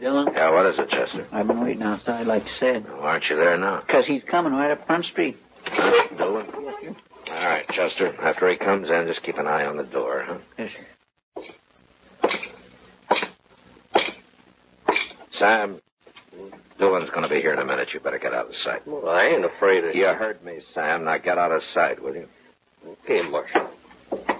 Dillon? Yeah, what is it, Chester? I've been waiting outside, like you said. Why aren't you there now? Because he's coming right up Front Street. Dillon? Yes, sir. All right, Chester. After he comes in, just keep an eye on the door, huh? Yes, sir. Sam, Dillon's going to be here in a minute. You better get out of sight. Well, I ain't afraid of You heard me, Sam. Now get out of sight, will you? Okay, Marshal.